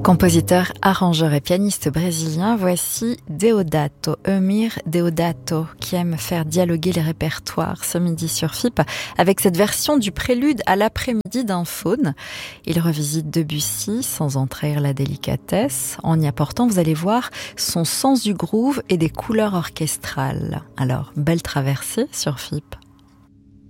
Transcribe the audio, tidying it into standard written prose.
Compositeur, arrangeur et pianiste brésilien, voici Deodato, Eumir Deodato, qui aime faire dialoguer les répertoires ce midi sur FIP avec cette version du prélude à l'après-midi d'un faune. Il revisite Debussy sans en trahir la délicatesse, en y apportant, vous allez voir, son sens du groove et des couleurs orchestrales. Alors, belle traversée sur FIP.